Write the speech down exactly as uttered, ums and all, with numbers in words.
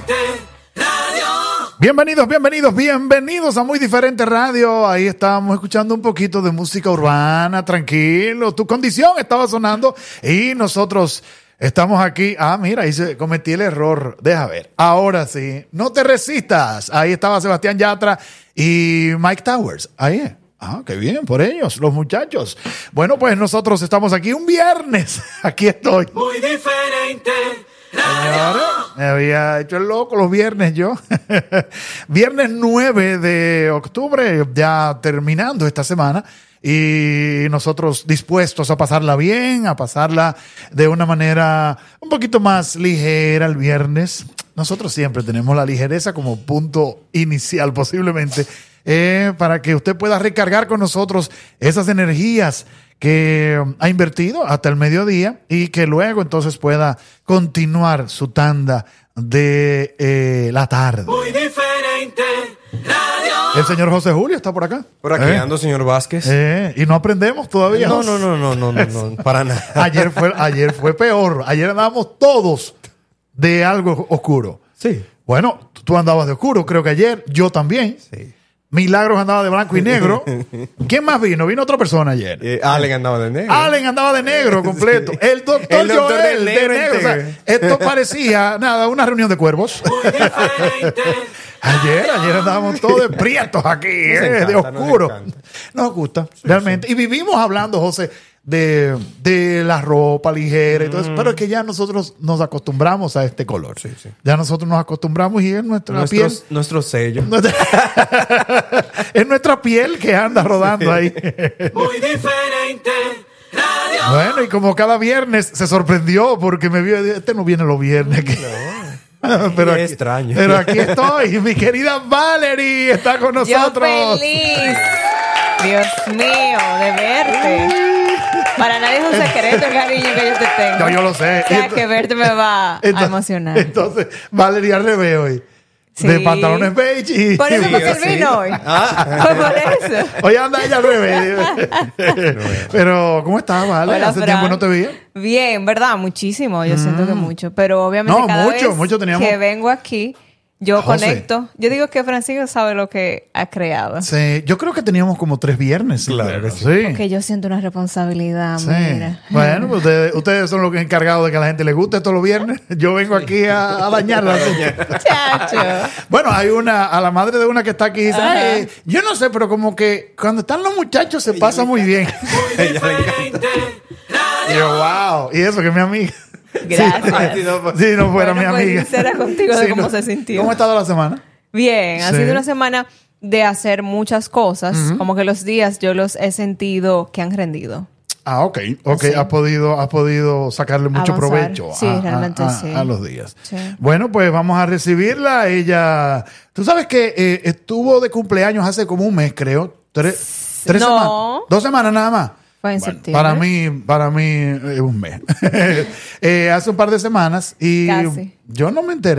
Bienvenidos, bienvenidos, bienvenidos a Muy Diferente Radio. Ahí estábamos escuchando un poquito de música urbana, tranquilo. Tu condición estaba sonando y nosotros estamos aquí. Ah, mira, ahí se cometí el error. Deja ver. Ahora sí, no te resistas. Ahí estaba Sebastián Yatra y Mike Towers. Ahí es. Ah, qué bien por ellos, los muchachos. Bueno, pues nosotros estamos aquí un viernes. Aquí estoy. Muy diferente. Señores, me había hecho el loco los viernes yo. Viernes nueve de octubre, ya terminando esta semana. Y nosotros dispuestos a pasarla bien, a pasarla de una manera un poquito más ligera el viernes. Nosotros siempre tenemos la ligereza como punto inicial posiblemente, eh, para que usted pueda recargar con nosotros esas energías que ha invertido hasta el mediodía y que luego entonces pueda continuar su tanda de eh, la tarde. Muy diferente. Radio. El señor José Julio está por acá. Por aquí ¿Eh? ando, señor Vázquez. Eh, y no aprendemos todavía. No, no, no, no, no, no, no, para nada. Ayer fue, ayer fue peor. Ayer andábamos todos de algo oscuro. Sí. Bueno, tú andabas de oscuro, creo que ayer. Yo también. Sí. Milagros andaba de blanco y negro. ¿Quién más vino? Vino otra persona ayer. Eh, Allen andaba de negro. Allen andaba de negro completo. El doctor, El doctor Joel del de negro negro. O sea, entero. esto parecía, nada, una reunión de cuervos. Muy diferente. Ayer, ayer andábamos todos de prietos aquí, Nos eh, encanta, de oscuro. nos encanta. Nos gusta, realmente. Y vivimos hablando, José, de, de la ropa ligera y todo eso, pero es que ya nosotros nos acostumbramos a este color. Sí, sí. Ya nosotros nos acostumbramos y es nuestra Nuestro, piel. nuestro sello. Es nuestra piel que anda rodando ahí. Muy diferente. Radio. Bueno, y como cada viernes se sorprendió porque me vio, este no viene los viernes. Pero Qué aquí, extraño. pero aquí estoy, mi querida Valerie está con nosotros. Yo feliz, Dios mío, de verte. Para nadie es un secreto el cariño que yo te tengo. No, yo lo sé. O sea, Entonces- que verte me va Entonces- a emocionar. Entonces, Valerie al revés hoy. Sí. De pantalones beige y... Por eso y- fue que él sí. vino hoy. Ah. Fue por eso. Hoy anda ella al revés. Pero, ¿cómo estás, Vale? Hola, Hace Fran. tiempo no te veía. Bien, ¿verdad? Muchísimo. Yo siento que mucho. Pero obviamente No, cada mucho, vez mucho teníamos- que vengo aquí, yo José. conecto. Yo digo que Francisco sabe lo que ha creado. Sí, yo creo que teníamos como tres viernes. Claro que sí. Porque yo siento una responsabilidad, Sí. mira. Bueno, pues ustedes, ustedes son los encargados de que a la gente le guste todos los viernes. Yo vengo aquí a, a dañarla. Chacho. Bueno, hay una, a la madre de una que está aquí, dice, Ajá. "Ay, yo no sé, pero como que cuando están los muchachos se pasa muy bien. Muy diferente. Y yo, wow. Y eso que es mi amiga. Gracias. Sí, no, pues. Si no fuera Bueno, mi pues, amiga. sincera contigo de cómo se sintió. ¿Cómo ha estado la semana? Bien, ha Sí. sido una semana de hacer muchas cosas. Como que los días yo los he sentido que han rendido. Ah, ok. Ok, Sí. has podido, has podido sacarle mucho Avanzar. provecho Sí, a, a- realmente a- sí. a los días. Sí. Bueno, pues vamos a recibirla. Ella, tú sabes que eh, estuvo de cumpleaños hace como un mes, creo. Tres, tres No. semanas. Dos semanas nada más. Fue en Bueno, septiembre. para mí, para mí, eh, un mes. Eh, hace un par de semanas y Casi. yo no me enteré.